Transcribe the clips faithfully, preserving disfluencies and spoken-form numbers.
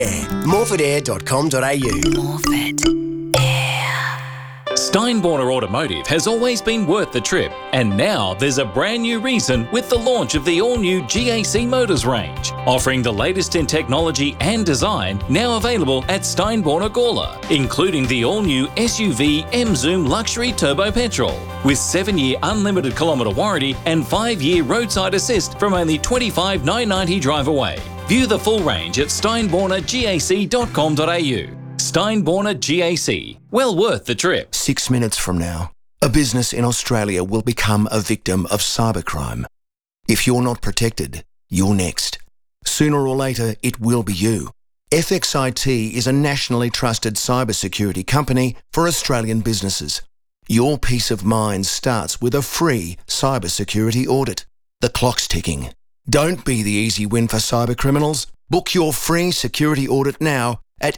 Air. morford air dot com dot a u. Morford Air. Steinborner Automotive has always been worth the trip, and now there's a brand new reason with the launch of the all-new G A C Motors range, offering the latest in technology and design, now available at Steinborner Gawler, including the all-new S U V M-Zoom Luxury Turbo Petrol, with seven-year unlimited kilometre warranty and five-year roadside assist from only twenty-five thousand nine hundred ninety drive away. View the full range at steinborner gac dot com dot a u. Steinborner G A C. Well worth the trip. Six minutes from now, a business in Australia will become a victim of cybercrime. If you're not protected, you're next. Sooner or later, it will be you. F X I T is a nationally trusted cybersecurity company for Australian businesses. Your peace of mind starts with a free cybersecurity audit. The clock's ticking. Don't be the easy win for cybercriminals. Book your free security audit now at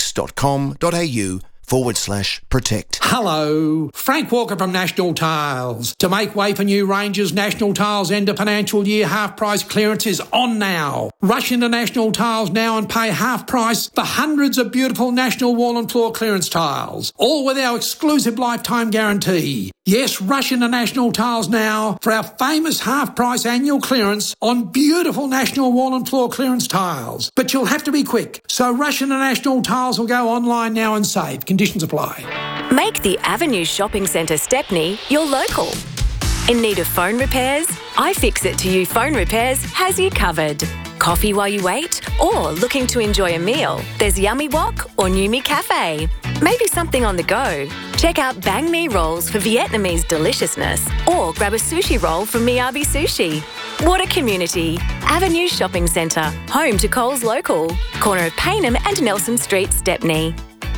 fx.com.au forward slash protect. Hello, Frank Walker from National Tiles. To make way for new ranges, National Tiles end of financial year half price clearance is on now. Rush into National Tiles now and pay half price for hundreds of beautiful National wall and floor clearance tiles, all with our exclusive lifetime guarantee. Yes, rush into National Tiles now for our famous half price annual clearance on beautiful National wall and floor clearance tiles. But you'll have to be quick, so rush into National Tiles or go online now and save. Conditions apply. Make the Avenue Shopping Centre Stepney your local. In need of phone repairs? iFixit to You Phone Repairs has you covered. Coffee while you wait? Or looking to enjoy a meal? There's Yummy Wok or New Me Cafe. Maybe something on the go? Check out Bang Me rolls for Vietnamese deliciousness, or grab a sushi roll from Miyabi Sushi. What a community. Avenue Shopping Centre, home to Coles Local, corner of Payneham and Nelson Street, Stepney.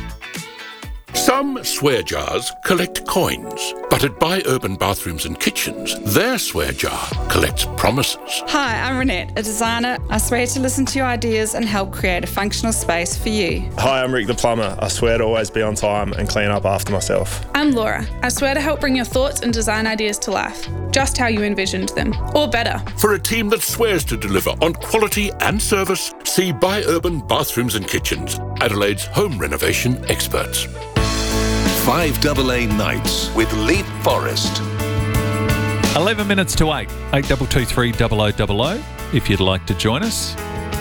Some swear jars collect coins, but at Buy Urban Bathrooms and Kitchens, their swear jar collects promises. Hi, I'm Renette, a designer. I swear to listen to your ideas and help create a functional space for you. Hi, I'm Rick the plumber. I swear to always be on time and clean up after myself. I'm Laura. I swear to help bring your thoughts and design ideas to life, just how you envisioned them, or better. For a team that swears to deliver on quality and service, see Buy Urban Bathrooms and Kitchens, Adelaide's home renovation experts. five A A Nights with Leap Forest. eleven minutes to eight. eight two two three double oh double oh if you'd like to join us.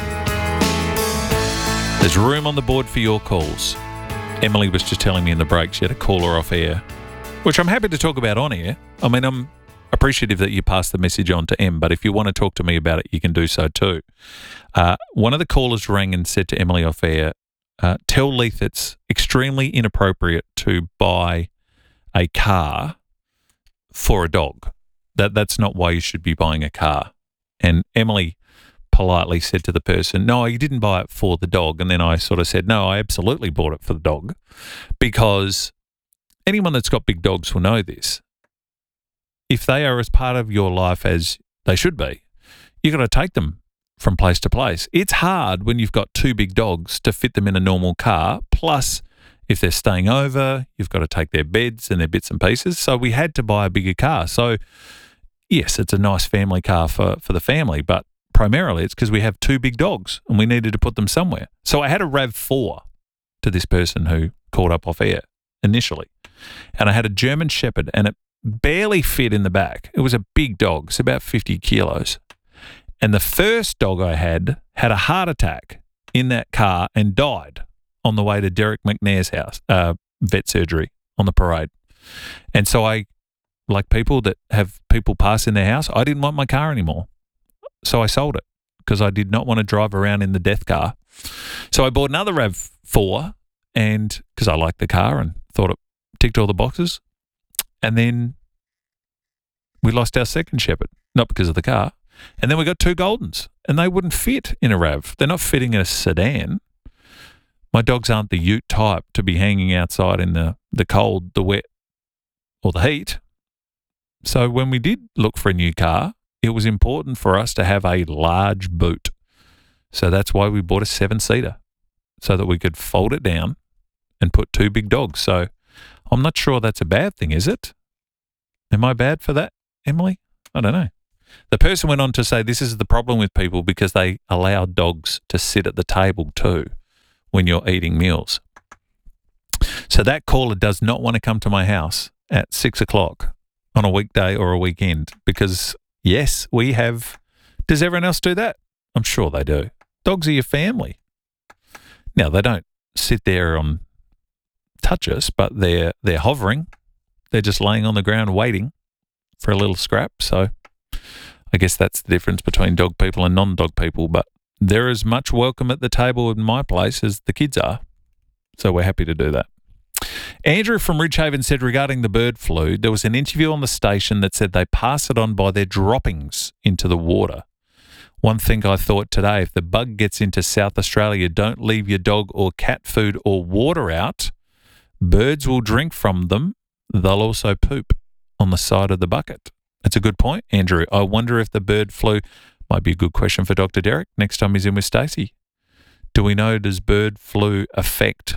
There's room on the board for your calls. Emily was just telling me in the break she had a caller off air, which I'm happy to talk about on air. I mean, I'm appreciative that you passed the message on to Em, but if you want to talk to me about it, you can do so too. Uh, one of the callers rang and said to Emily off air, Uh, tell Leith it's extremely inappropriate to buy a car for a dog. That That's not why you should be buying a car. And Emily politely said to the person, no, you didn't buy it for the dog. And then I sort of said, no, I absolutely bought it for the dog, because anyone that's got big dogs will know this. If they are as part of your life as they should be, you've got to take them from place to place. It's hard when you've got two big dogs to fit them in a normal car. Plus, if they're staying over, you've got to take their beds and their bits and pieces. So we had to buy a bigger car. So yes, it's a nice family car for, for the family, but primarily it's because we have two big dogs and we needed to put them somewhere. So I had a RAV four to this person who called up off air initially. And I had a German Shepherd and it barely fit in the back. It was a big dog. It's about fifty kilos. And the first dog I had had a heart attack in that car and died on the way to Derek McNair's house, uh, vet surgery on the parade. And so I, like people that have people pass in their house, I didn't want my car anymore. So I sold it because I did not want to drive around in the death car. So I bought another RAV four and because I liked the car and thought it ticked all the boxes. And then we lost our second Shepherd, not because of the car. And then we got two Goldens, and they wouldn't fit in a RAV. They're not fitting in a sedan. My dogs aren't the ute type to be hanging outside in the, the cold, the wet, or the heat. So when we did look for a new car, it was important for us to have a large boot. So that's why we bought a seven-seater, so that we could fold it down and put two big dogs. So I'm not sure that's a bad thing, is it? Am I bad for that, Emily? I don't know. The person went on to say this is the problem with people because they allow dogs to sit at the table too. when you're eating meals. So that caller does not want to come to my house at six o'clock on a weekday or a weekend because, yes, we have... Does everyone else do that? I'm sure they do. Dogs are your family. Now, they don't sit there and touch us, but they're they're hovering. They're just laying on the ground waiting for a little scrap. So I guess that's the difference between dog people and non-dog people. But they're as much welcome at the table in my place as the kids are. So we're happy to do that. Andrew from Ridgehaven said regarding the bird flu, there was an interview on the station that said they pass it on by their droppings into the water. One thing I thought today, if the bug gets into South Australia, don't leave your dog or cat food or water out. Birds will drink from them. They'll also poop on the side of the bucket. That's a good point, Andrew. I wonder if the bird flu might be a good question for Doctor Derek next time he's in with Stacey. Do we know, does bird flu affect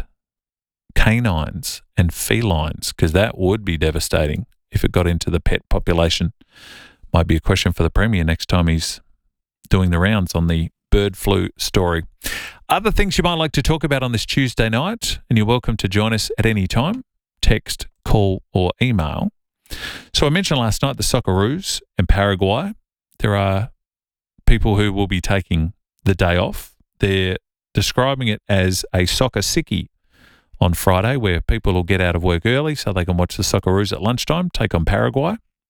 canines and felines? Because that would be devastating if it got into the pet population. Might be a question for the Premier next time he's doing the rounds on the bird flu story. Other things you might like to talk about on this Tuesday night, and you're welcome to join us at any time, text, call or email. So I mentioned last night the Socceroos in Paraguay. There are people who will be taking the day off. They're describing it as a soccer sickie on Friday, where people will get out of work early so they can watch the Socceroos at lunchtime, take on Paraguay.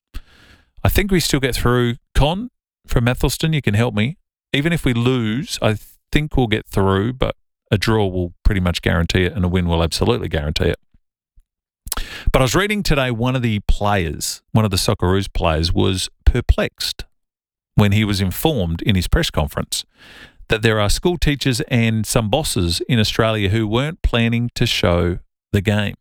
I think we still get through. Con from Athelston, you can help me. Even if we lose, I think we'll get through, but a draw will pretty much guarantee it and a win will absolutely guarantee it. But I was reading today, one of the players, one of the Socceroos players was perplexed when he was informed in his press conference that there are school teachers and some bosses in Australia who weren't planning to show the game.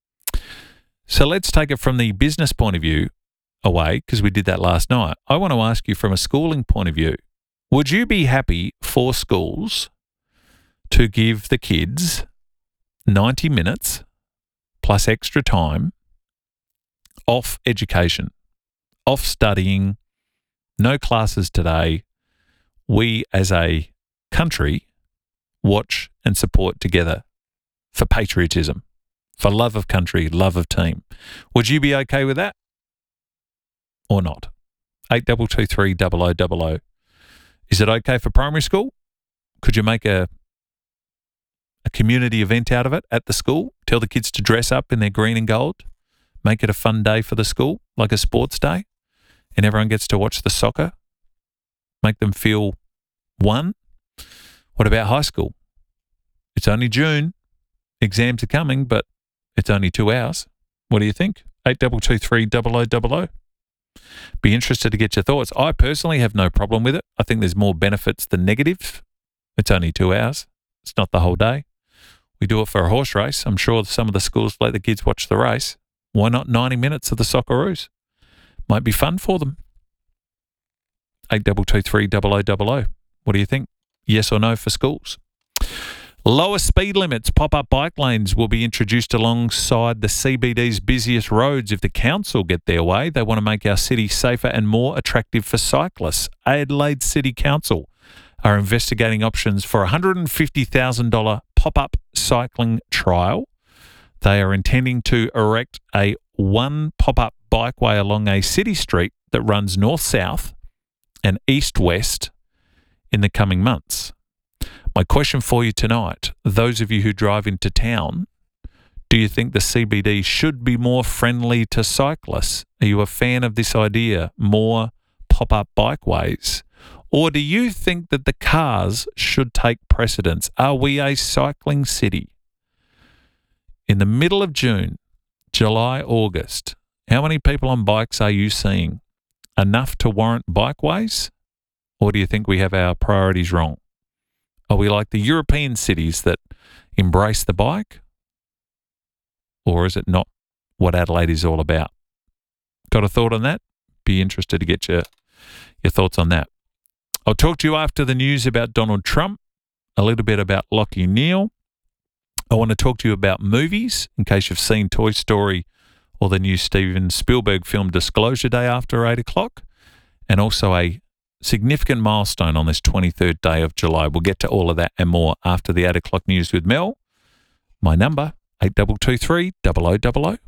So let's take it from the business point of view away, because we did that last night. I want to ask you from a schooling point of view, would you be happy for schools to give the kids ninety minutes plus extra time off education, off studying, no classes today? We as a country watch and support together for patriotism, for love of country, love of team. Would you be okay with that or not? eight two two three zero zero zero zero. Is it okay for primary school? Could you make a a community event out of it at the school? Tell the kids to dress up in their green and gold? Make it a fun day for the school, like a sports day, and everyone gets to watch the soccer? Make them feel one? What about high school? It's only June. Exams are coming, but it's only two hours. What do you think? eight two two three zero zero zero zero. Be interested to get your thoughts. I personally have no problem with it. I think there's more benefits than negative. It's only two hours. It's not the whole day. We do it for a horse race. I'm sure some of the schools let the kids watch the race. Why not ninety minutes of the Socceroos? Might be fun for them. eight two two three zero zero zero zero. What do you think? Yes or no for schools? Lower speed limits, pop-up bike lanes will be introduced alongside the C B D's busiest roads if the council get their way. They want to make our city safer and more attractive for cyclists. Adelaide City Council are investigating options for a one hundred fifty thousand dollars pop-up cycling trial. They are intending to erect a one pop-up bikeway along a city street that runs north-south and east-west in the coming months. My question for you tonight, those of you who drive into town, do you think the C B D should be more friendly to cyclists? Are you a fan of this idea, more pop-up bikeways? Or do you think that the cars should take precedence? Are we a cycling city? In the middle of June, July, August, how many people on bikes are you seeing? Enough to warrant bikeways? Or do you think we have our priorities wrong? Are we like the European cities that embrace the bike? Or is it not what Adelaide is all about? Got a thought on that? Be interested to get your, your thoughts on that. I'll talk to you after the news about Donald Trump, a little bit about Lachie Neale. I want to talk to you about movies, in case you've seen Toy Story or the new Steven Spielberg film Disclosure Day after eight o'clock, and also a significant milestone on this twenty-third day of July. We'll get to all of that and more after the eight o'clock news with Mel. My number, eight two two three, double oh double oh.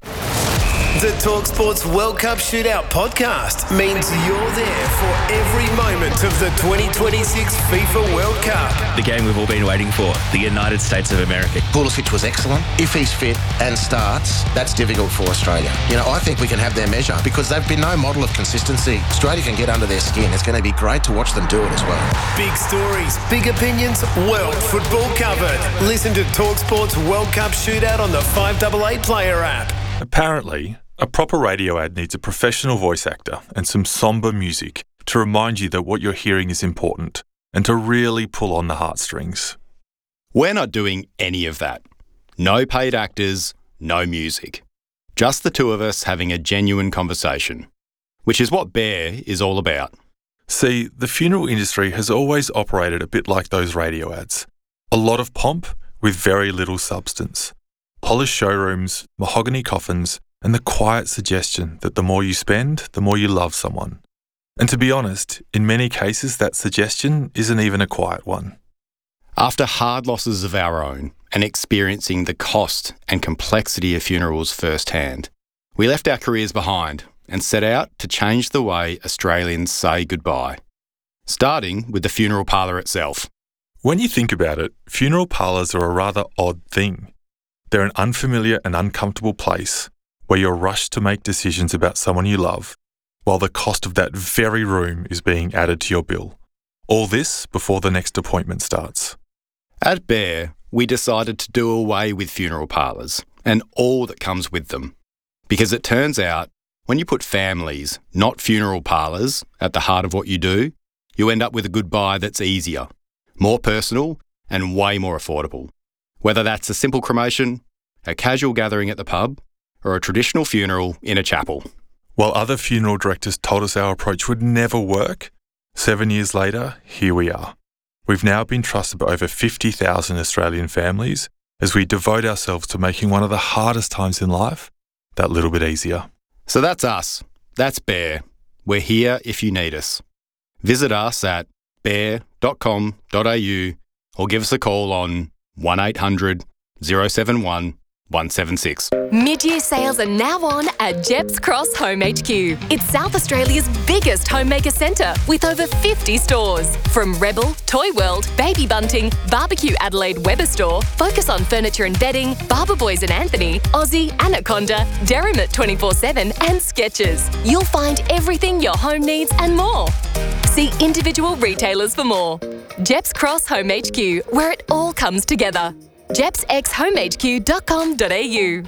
The TalkSports World Cup Shootout podcast means you're there for every moment of the twenty twenty-six FIFA World Cup. The game we've all been waiting for, the United States of America. Pulisic was excellent. If he's fit and starts, that's difficult for Australia. You know, I think we can have their measure because they've been no model of consistency. Australia can get under their skin. It's going to be great to watch them do it as well. Big stories, big opinions, world football covered. Listen to TalkSports World Cup Shootout on the five eighty-eight player app. Apparently, a proper radio ad needs a professional voice actor and some somber music to remind you that what you're hearing is important and to really pull on the heartstrings. We're not doing any of that. No paid actors, no music. Just the two of us having a genuine conversation, which is what Bear is all about. See, the funeral industry has always operated a bit like those radio ads. A lot of pomp with very little substance. Polished showrooms, mahogany coffins, and the quiet suggestion that the more you spend, the more you love someone. And to be honest, in many cases that suggestion isn't even a quiet one. After hard losses of our own and experiencing the cost and complexity of funerals firsthand, we left our careers behind and set out to change the way Australians say goodbye, starting with the funeral parlour itself. When you think about it, funeral parlours are a rather odd thing. They're an unfamiliar and uncomfortable place where you're rushed to make decisions about someone you love, while the cost of that very room is being added to your bill. All this before the next appointment starts. At Bear, we decided to do away with funeral parlours and all that comes with them. Because it turns out, when you put families, not funeral parlours, at the heart of what you do, you end up with a goodbye that's easier, more personal, and way more affordable. Whether that's a simple cremation, a casual gathering at the pub, or a traditional funeral in a chapel. While other funeral directors told us our approach would never work, seven years later, here we are. We've now been trusted by over fifty thousand Australian families as we devote ourselves to making one of the hardest times in life that little bit easier. So that's us. That's Bear. We're here if you need us. Visit us at bear dot com dot a u or give us a call on one eight hundred, oh seven one, one seven six. Mid-year sales are now on at Jeps Cross Home H Q. It's South Australia's biggest homemaker centre with over fifty stores. From Rebel, Toy World, Baby Bunting, Barbecue Adelaide Weber Store, Focus on Furniture and Bedding, Barber Boys and Anthony, Aussie, Anaconda, Derrimut twenty-four seven and Skechers. You'll find everything your home needs and more. See individual retailers for more. Jeps Cross Home H Q, where it all comes together. jeps x home h q dot com dot a u.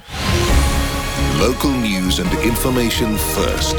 Local news and information first.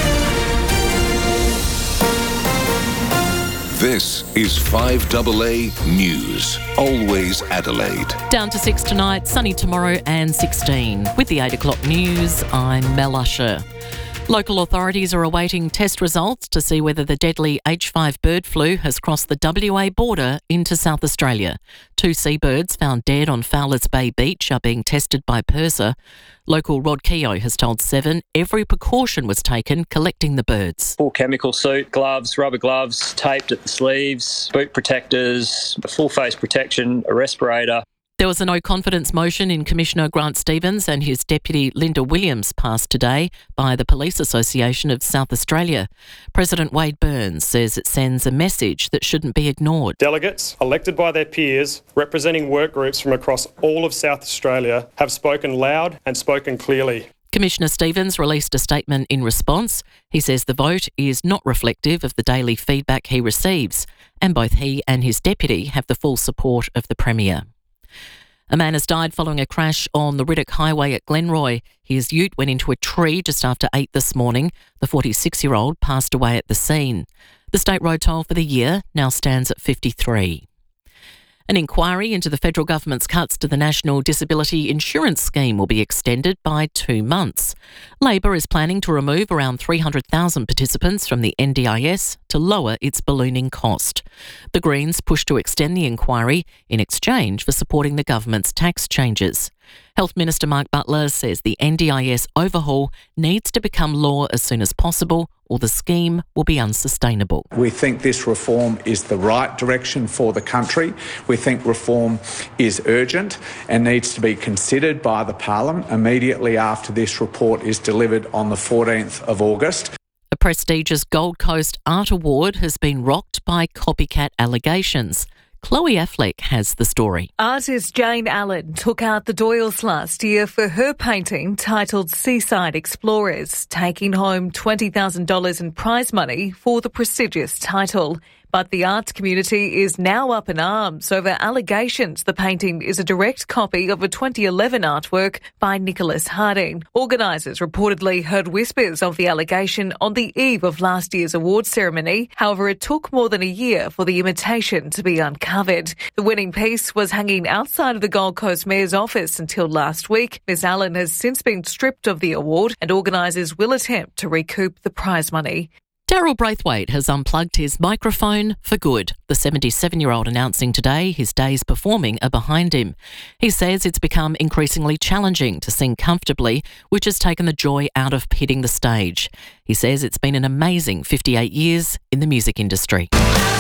This is five A A News. Always Adelaide. Down to six tonight, sunny tomorrow and sixteen. With the eight o'clock news, I'm Mel Usher. Local authorities are awaiting test results to see whether the deadly H five bird flu has crossed the W A border into South Australia. Two seabirds found dead on Fowlers Bay Beach are being tested by PIRSA. Local Rod Keogh has told Seven every precaution was taken collecting the birds. Full chemical suit, gloves, rubber gloves, taped at the sleeves, boot protectors, a full face protection, a respirator. There was a no-confidence motion in Commissioner Grant Stevens and his deputy Linda Williams passed today by the Police Association of South Australia. President Wade Burns says it sends a message that shouldn't be ignored. Delegates elected by their peers, representing work groups from across all of South Australia, have spoken loud and spoken clearly. Commissioner Stevens released a statement in response. He says the vote is not reflective of the daily feedback he receives, and both he and his deputy have the full support of the Premier. A man has died following a crash on the Riddoch Highway at Glenroy. His ute went into a tree just after eight this morning. The forty-six-year-old passed away at the scene. The state road toll for the year now stands at fifty-three. An inquiry into the federal government's cuts to the National Disability Insurance Scheme will be extended by two months. Labor is planning to remove around three hundred thousand participants from the N D I S to lower its ballooning cost. The Greens push to extend the inquiry in exchange for supporting the government's tax changes. Health Minister Mark Butler says the N D I S overhaul needs to become law as soon as possible or the scheme will be unsustainable. We think this reform is the right direction for the country. We think reform is urgent and needs to be considered by the Parliament immediately after this report is delivered on the fourteenth of August. The prestigious Gold Coast Art Award has been rocked by copycat allegations. Chloe Affleck has the story. Artist Jane Allen took out the Doyles last year for her painting titled Seaside Explorers, taking home twenty thousand dollars in prize money for the prestigious title. But the arts community is now up in arms over allegations the painting is a direct copy of a twenty eleven artwork by Nicholas Harding. Organisers reportedly heard whispers of the allegation on the eve of last year's awards ceremony. However, it took more than a year for the imitation to be uncovered. The winning piece was hanging outside of the Gold Coast Mayor's office until last week. Miss Allen has since been stripped of the award, and organisers will attempt to recoup the prize money. Daryl Braithwaite has unplugged his microphone for good. The seventy-seven-year-old announcing today his days performing are behind him. He says it's become increasingly challenging to sing comfortably, which has taken the joy out of hitting the stage. He says it's been an amazing fifty-eight years in the music industry.